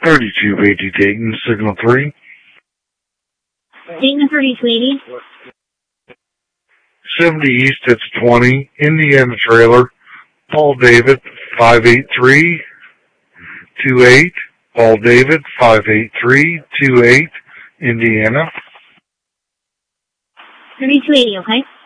3280 Dayton, signal 3. Dayton 3280. 70 East, it's 20. Indiana trailer. Paul David, 58328. Paul David, 58328, Indiana. 3280, okay?